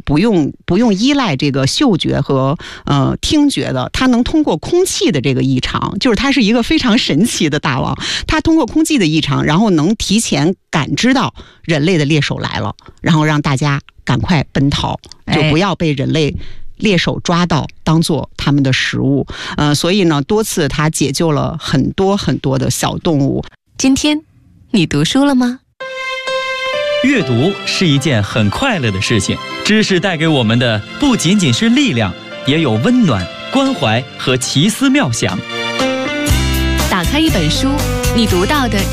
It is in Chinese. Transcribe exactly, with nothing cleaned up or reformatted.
不用不用依赖这个嗅觉和呃听觉的，它能通过空气的这个异常，就是它是一个非常神奇的大王，它通过空气的异常，然后能提前感知到人类的猎手来了，然后让大家赶快奔逃，就不要被人类猎手抓到当做他们的食物。呃，所以呢，多次他解救了很多很多的小动物。 今天你读书了吗？ 阅读是一件很快乐的事情，知识带给我们的不仅仅是力量，也有温暖、关怀和奇思妙想。 打开一本书，你读到的